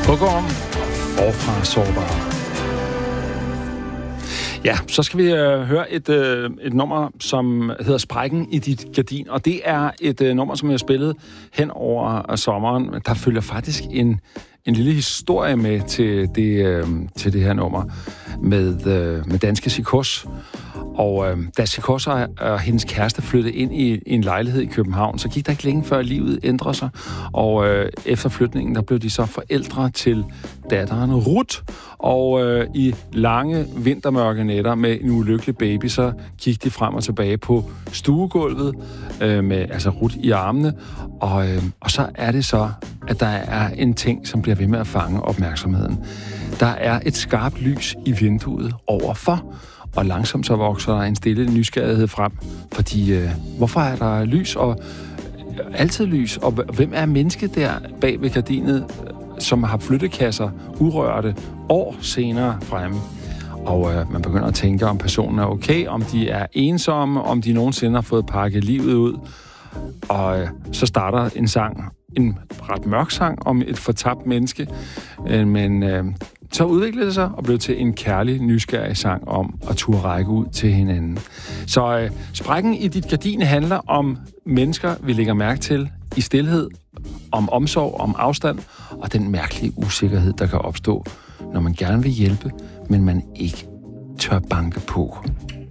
Hugorm forfra sårbare. Ja, så skal vi høre et nummer, som hedder Sprækken i dit gardin, og det er et nummer, som jeg har spillet hen over sommeren. Der følger faktisk en lille historie med til det her nummer med danske Sikos. Og da Sikos og hendes kæreste flyttede ind i en lejlighed i København, så gik der ikke længe før livet ændrede sig. Og efter flytningen, der blev de så forældre til datteren Ruth. Og i lange vintermørke nætter med en ulykkelig baby, så gik de frem og tilbage på stuegulvet med altså Ruth i armene. Og så er det så, at der er en ting, som bliver ved med at fange opmærksomheden. Der er et skarpt lys i vinduet overfor, og langsomt så vokser der en stille nysgerrighed frem, fordi hvorfor er der lys, og altid lys, og hvem er mennesket der bag ved gardinet, som har flyttekasser urørte år senere fremme? Og man begynder at tænke, om personen er okay, om de er ensomme, om de nogensinde har fået pakket livet ud. Og så starter en sang, en ret mørk sang om et fortabt menneske, men så udviklede det sig og blev til en kærlig, nysgerrig sang om at turde række ud til hinanden. Så Sprækken i dit gardin handler om mennesker, vi lægger mærke til i stilhed, om omsorg, om afstand og den mærkelige usikkerhed, der kan opstå, når man gerne vil hjælpe, men man ikke tør banke på.